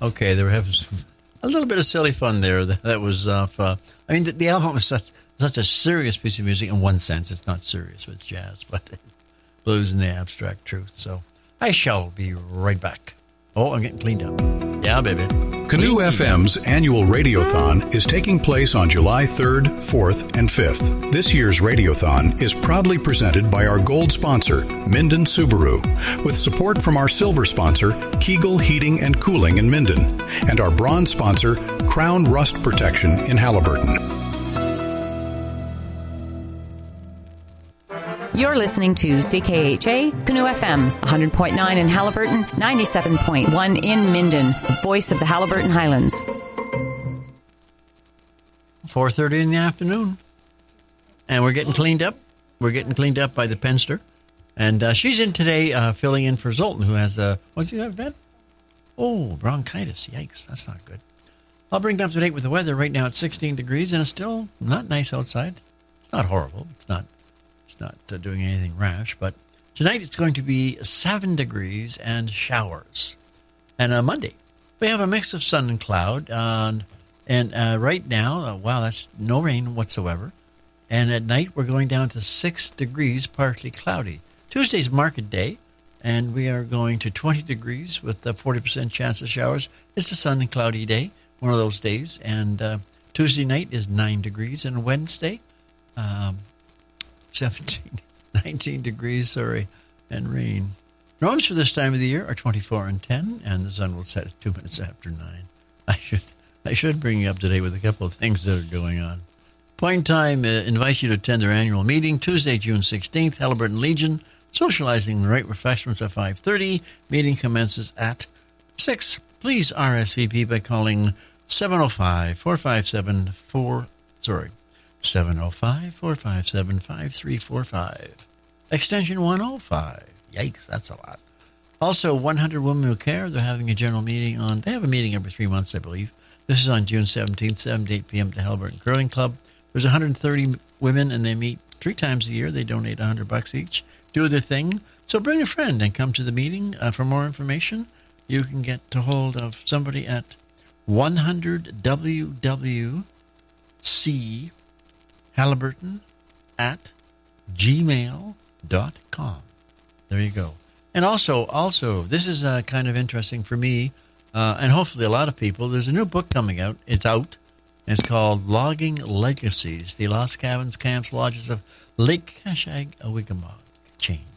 Okay, they were having a little bit of silly fun there. That was off. The album was such a serious piece of music. In one sense, it's not serious with jazz, but blues and the abstract truth. So I shall be right back. Oh, I'm getting cleaned up. Yeah, baby. Canoe FM's annual Radiothon is taking place on July 3rd, 4th, and 5th. This year's Radiothon is proudly presented by our gold sponsor, Minden Subaru, with support from our silver sponsor, Kegel Heating and Cooling in Minden, and our bronze sponsor, Crown Rust Protection in Halliburton. You're listening to CKHA Canoe FM, 100.9 in Halliburton, 97.1 in Minden, the voice of the Halliburton Highlands. 4:30 in the afternoon, and we're getting cleaned up. We're getting cleaned up by the Penster, and she's in today filling in for Zoltan, who has what's he have, Ben? Oh, bronchitis. Yikes, that's not good. I'll bring you up to date with the weather. Right now it's 16 degrees, and it's still not nice outside. It's not horrible. It's not doing anything rash, but tonight it's going to be 7 degrees and showers. And on Monday, we have a mix of sun and cloud. And right now, that's no rain whatsoever. And at night, we're going down to 6 degrees, partly cloudy. Tuesday's market day, and we are going to 20 degrees with a 40% chance of showers. It's a sun and cloudy day, one of those days. And Tuesday night is 9 degrees, and Wednesday, 19 degrees, and rain. Norms for this time of the year are 24 and 10, and the sun will set at 2 minutes after 9. I should bring you up to date with a couple of things that are going on. Point Time invites you to attend their annual meeting, Tuesday, June 16th, Halliburton Legion, socializing and right refreshments at 5:30. Meeting commences at 6. Please RSVP by calling 705-457-5345. Extension 105. Yikes, that's a lot. Also, 100 Women Who Care. They're having a general meeting they have a meeting every 3 months, I believe. This is on June 17th, 7 to 8 p.m. to Halliburton Curling Club. There's 130 women, and they meet 3 times a year. They donate $100 each, do their thing. So bring a friend and come to the meeting. For more information, you can get a hold of somebody at 100WWC Halliburton at gmail.com. There you go. And also, this is kind of interesting for me, and hopefully a lot of people. There's a new book coming out. It's out. And it's called Logging Legacies, the Lost Cabins, Camps, Lodges of Lake Kashag-Awigamog Chain.